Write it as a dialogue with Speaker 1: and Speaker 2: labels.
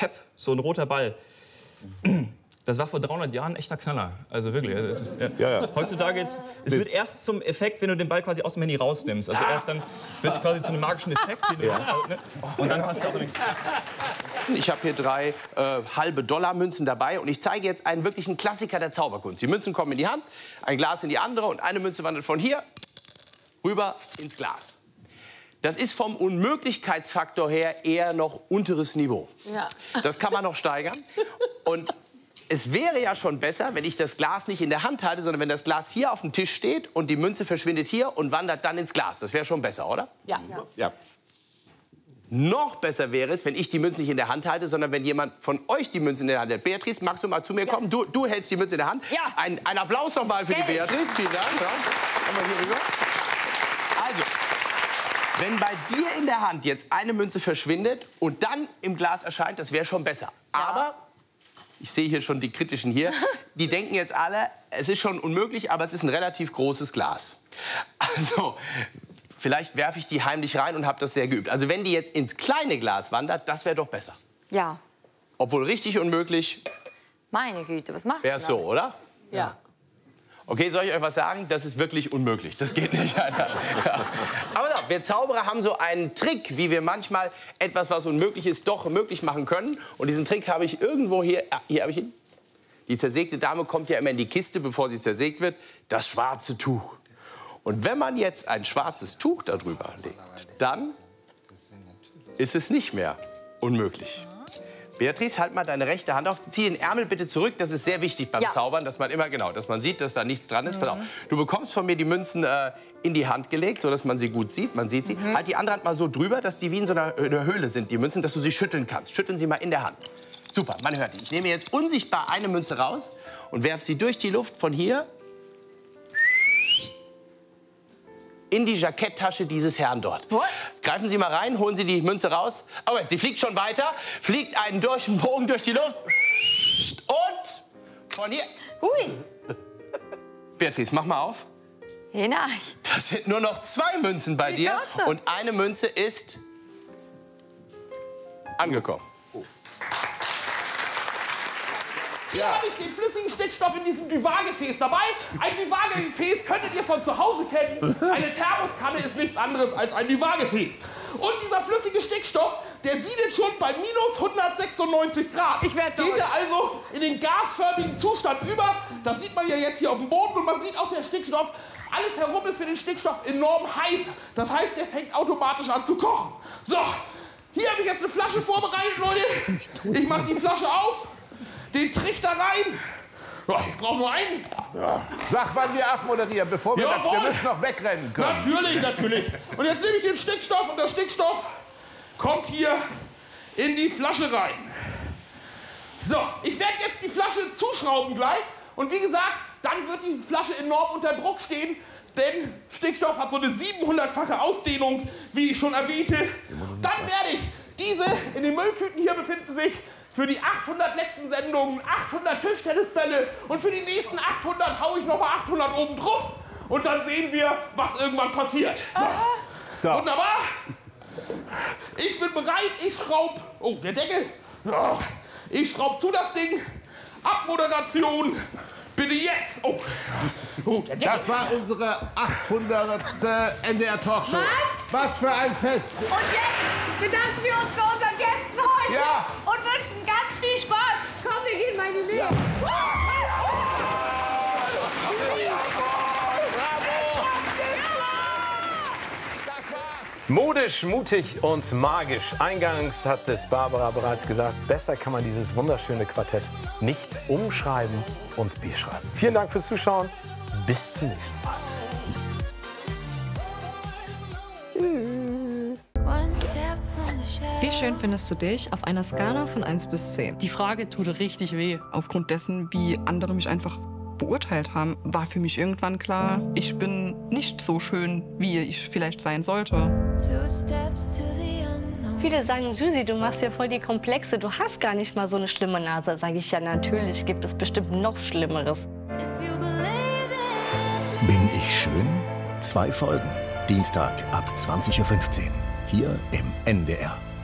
Speaker 1: Pep, so ein roter Ball. Das war vor 300 Jahren ein echter Knaller. Also wirklich. Heutzutage es wird erst zum Effekt, wenn du den Ball quasi aus dem Handy rausnimmst. Also erst dann wird es quasi zu einem magischen Effekt. Und dann hast du auch
Speaker 2: Ich habe hier 3 halbe Dollar-Münzen dabei und ich zeige jetzt einen wirklichen Klassiker der Zauberkunst. Die Münzen kommen in die Hand, ein Glas in die andere und eine Münze wandert von hier rüber ins Glas. Das ist vom Unmöglichkeitsfaktor her eher noch unteres Niveau. Ja. Das kann man noch steigern. Und es wäre ja schon besser, wenn ich das Glas nicht in der Hand halte, sondern wenn das Glas hier auf dem Tisch steht und die Münze verschwindet hier und wandert dann ins Glas. Das wäre schon besser, oder?
Speaker 3: Ja.
Speaker 4: Ja.
Speaker 2: Noch besser wäre es, wenn ich die Münze nicht in der Hand halte, sondern wenn jemand von euch die Münze in der Hand hat. Beatrice, magst du mal zu mir kommen? Du hältst die Münze in der Hand.
Speaker 3: Ja.
Speaker 2: Ein Applaus noch mal für die Beatrice. Vielen Dank. Ja. Kommen wir hier rüber. Also, wenn bei dir in der Hand jetzt eine Münze verschwindet und dann im Glas erscheint, das wäre schon besser. Aber ich sehe hier schon die Kritischen hier. Die denken jetzt alle, es ist schon unmöglich, aber es ist ein relativ großes Glas. Also, vielleicht werfe ich die heimlich rein und habe das sehr geübt. Also, wenn die jetzt ins kleine Glas wandert, das wäre doch besser.
Speaker 3: Ja.
Speaker 2: Obwohl richtig unmöglich.
Speaker 3: Meine Güte, was machst du?
Speaker 2: Wäre es so, oder?
Speaker 3: Ja.
Speaker 2: Okay, soll ich euch was sagen? Das ist wirklich unmöglich. Das geht nicht. Ja. Aber so, wir Zauberer haben so einen Trick, wie wir manchmal etwas, was unmöglich ist, doch möglich machen können. Und diesen Trick habe ich irgendwo hier. Hier habe ich ihn. Die zersägte Dame kommt ja immer in die Kiste, bevor sie zersägt wird. Das schwarze Tuch. Und wenn man jetzt ein schwarzes Tuch darüber legt, dann ist es nicht mehr unmöglich. Beatrice, halt mal deine rechte Hand auf. Zieh den Ärmel bitte zurück. Das ist sehr wichtig beim Zaubern, dass man immer dass man sieht, dass da nichts dran ist. Pass auf. Du bekommst von mir die Münzen in die Hand gelegt, so dass man sie gut sieht. Man sieht sie. Halt die andere Hand mal so drüber, dass die wie in so einer Höhle sind, die Münzen, dass du sie schütteln kannst. Schütteln sie mal in der Hand. Super, man hört die. Ich nehme jetzt unsichtbar eine Münze raus und werfe sie durch die Luft von hier in die Jacketttasche dieses Herrn dort. Greifen Sie mal rein, holen Sie die Münze raus. Oh, sie fliegt schon weiter, fliegt einen Bogen durch die Luft und von hier.
Speaker 3: Hui.
Speaker 2: Beatrice, mach mal auf.
Speaker 3: Nein.
Speaker 2: Das sind nur noch 2 Münzen bei dir und eine Münze ist angekommen.
Speaker 4: Hier habe ich den flüssigen Stickstoff in diesem Duvat-Gefäß dabei. Ein Duvat-Gefäß könntet ihr von zu Hause kennen. Eine Thermoskanne ist nichts anderes als ein Duvat-Gefäß. Und dieser flüssige Stickstoff, der siedelt schon bei minus 196 Grad. Geht er also in den gasförmigen Zustand über. Das sieht man ja jetzt hier auf dem Boden. Und man sieht auch, der Stickstoff, alles herum ist für den Stickstoff enorm heiß. Das heißt, der fängt automatisch an zu kochen. So, hier habe ich jetzt eine Flasche vorbereitet, Leute. Ich mache die Flasche auf. Den Trichter rein. Ja, ich brauche nur einen.
Speaker 5: Ja. Sag, wann wir abmoderieren, bevor wir müssen noch wegrennen können.
Speaker 4: Natürlich, natürlich. Und jetzt nehme ich den Stickstoff und der Stickstoff kommt hier in die Flasche rein. So, ich werde jetzt die Flasche zuschrauben gleich. Und wie gesagt, dann wird die Flasche enorm unter Druck stehen. Denn Stickstoff hat so eine 700-fache Ausdehnung, wie ich schon erwähnte. Dann werde ich diese, in den Mülltüten hier befinden sich für die 800 letzten Sendungen 800 Tischtennisbälle und für die nächsten 800 haue ich noch mal 800 oben drauf und dann sehen wir, was irgendwann passiert. So. Wunderbar. Ich bin bereit, ich schraub. Oh, der Deckel. Ja. Ich schraub zu das Ding. Abmoderation. Bitte jetzt. Oh. Oh, der Deckel.
Speaker 5: Das war unsere 800. NDR Talkshow. Was für ein Fest.
Speaker 6: Und jetzt bedanken wir uns bei unseren Gästen heute und wünschen ganz viel Spaß. Komm, wir gehen mal in die Nähe.
Speaker 7: Modisch, mutig und magisch. Eingangs hat es Barbara bereits gesagt, besser kann man dieses wunderschöne Quartett nicht umschreiben und beschreiben. Vielen Dank fürs Zuschauen. Bis zum nächsten Mal.
Speaker 8: Tschüss. Wie schön findest du dich auf einer Skala von 1 bis 10?
Speaker 9: Die Frage tut richtig weh. Aufgrund dessen, wie andere mich einfach beurteilt haben, war für mich irgendwann klar, ich bin nicht so schön, wie ich vielleicht sein sollte.
Speaker 6: Viele sagen, Susi, du machst ja voll die Komplexe, du hast gar nicht mal so eine schlimme Nase. Sage ich, ja, natürlich gibt es bestimmt noch Schlimmeres.
Speaker 10: Bin ich schön? 2 Folgen. Dienstag ab 20:15 Uhr. Hier im NDR.